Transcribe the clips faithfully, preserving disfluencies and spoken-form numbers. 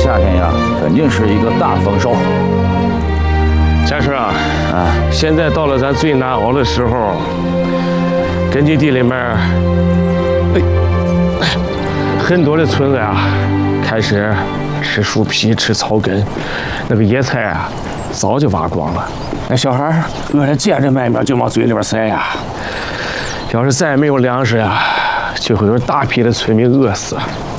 夏天呀，肯定是一个大丰收。 战士啊，啊，现在到了咱最难熬的时候，根据地里面，哎，很多的村子呀，开始吃树皮、吃草根，那个野菜啊，早就挖光了。那小孩饿着见着麦苗就往嘴里边塞呀。要是再没有粮食呀，就会有大批的村民饿死。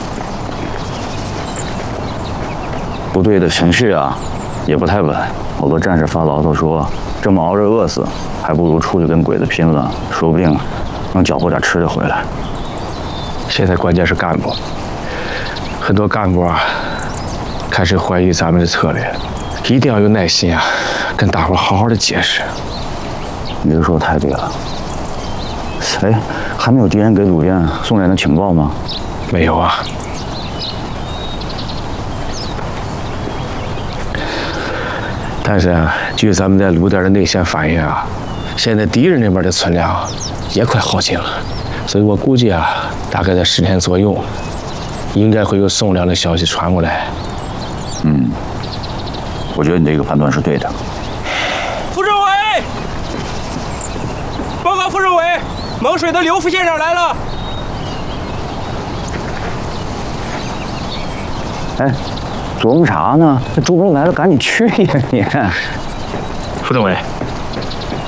部队的情绪啊，也不太稳。好多战士发牢骚说，这么熬着饿死，还不如出去跟鬼子拼了，说不定能缴获点吃的回来。 现在关键是干部，很多干部啊，开始怀疑咱们的策略，一定要有耐心啊，跟大伙好好的解释。 你这说的太对了。哎，还没有敌人给鲁店送来的情报吗？ 没有啊。但是啊，据咱们在鲁店的内线反映啊，现在敌人那边的存粮也快耗尽了，所以我估计啊，大概在十天左右，应该会有送粮的消息传过来。 嗯，我觉得你这个判断是对的。 副政委，报告副政委，蒙水的刘副县长来了。 哎。琢磨啥呢？这朱龙来了，赶紧去呀你！ 副政委，